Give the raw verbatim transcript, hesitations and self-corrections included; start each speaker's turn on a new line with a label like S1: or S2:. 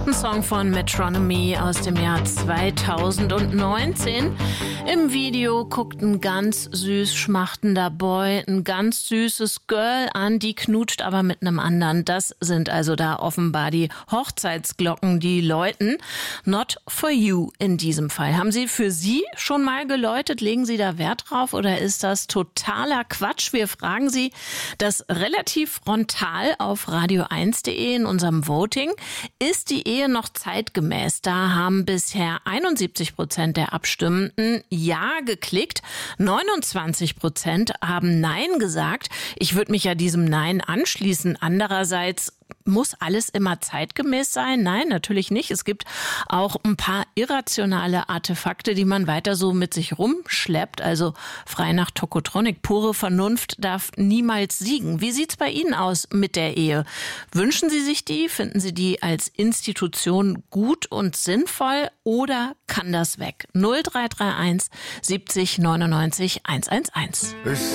S1: Ein Song von Metronomy aus dem Jahr zweitausendneunzehn. Im Video guckt ein ganz süß schmachtender Boy ein ganz süßes Girl an, die knutscht aber mit einem anderen. Das sind also da offenbar die Hochzeitsglocken, die läuten. Not for you in diesem Fall. Haben Sie für Sie schon mal geläutet? Legen Sie da Wert drauf oder ist das totaler Quatsch? Wir fragen Sie das relativ frontal auf radio eins punkt de in unserem Voting. Ist die Ehe noch zeitgemäß? Da haben bisher einundsiebzig Prozent der Abstimmenden Ja geklickt. neunundzwanzig Prozent haben Nein gesagt. Ich würde mich ja diesem Nein anschließen. Andererseits, muss alles immer zeitgemäß sein? Nein, natürlich nicht. Es gibt auch ein paar irrationale Artefakte, die man weiter so mit sich rumschleppt. Also frei nach Tokotronic, pure Vernunft darf niemals siegen. Wie sieht's bei Ihnen aus mit der Ehe? Wünschen Sie sich die? Finden Sie die als Institution gut und sinnvoll oder kann das weg? null drei drei eins siebzig neunundneunzig hunderteelf.